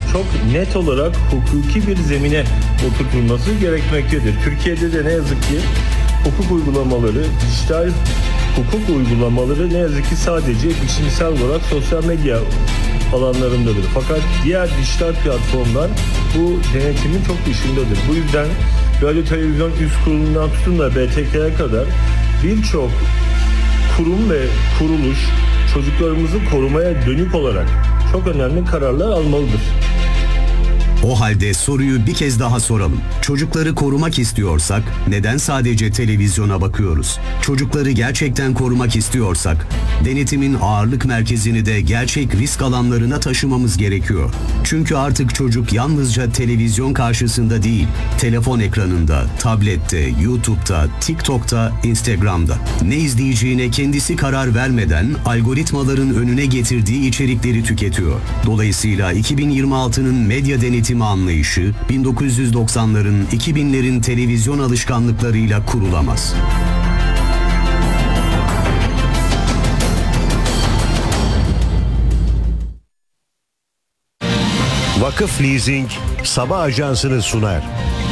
çok net olarak hukuki bir zemine oturtulması gerekmektedir. Türkiye'de de ne yazık ki hukuk uygulamaları, dijital hukuk uygulamaları ne yazık ki sadece biçimsel olarak sosyal medya alanlarındadır. Fakat diğer dijital platformlar bu denetimin çok dışındadır. Bu yüzden radyo televizyon üst kurulundan tutun da BTK'ya kadar birçok kurum ve kuruluş çocuklarımızı korumaya dönük olarak çok önemli kararlar almalıdır. O halde soruyu bir kez daha soralım. Çocukları korumak istiyorsak neden sadece televizyona bakıyoruz? Çocukları gerçekten korumak istiyorsak denetimin ağırlık merkezini de gerçek risk alanlarına taşımamız gerekiyor. Çünkü artık çocuk yalnızca televizyon karşısında değil, telefon ekranında, tablette, YouTube'da, TikTok'ta, Instagram'da. Ne izleyeceğine kendisi karar vermeden algoritmaların önüne getirdiği içerikleri tüketiyor. Dolayısıyla 2026'nın medya denetimi anlayışı 1990'ların, 2000'lerin televizyon alışkanlıklarıyla kurulamaz. Vakıf Leasing Sabah Ajansı'nı sunar.